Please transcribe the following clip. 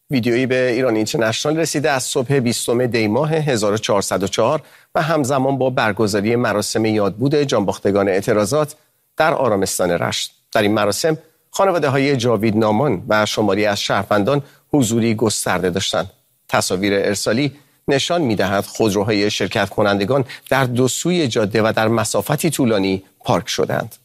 ویدیویی به ایران اینترنشنال رسیده از صبح 20 دی ماه 1404 و همزمان با برگزاری مراسم یادبود جانباختگان اعتراضات در آرامستان رشت. در این مراسم خانواده‌های جاوید نامان و شماری از شهروندان حضوری گسترده داشتند. تصاویر ارسالی نشان می‌دهد خودروهای شرکت کنندگان در دو سوی جاده و در مسافتی طولانی پارک شدند.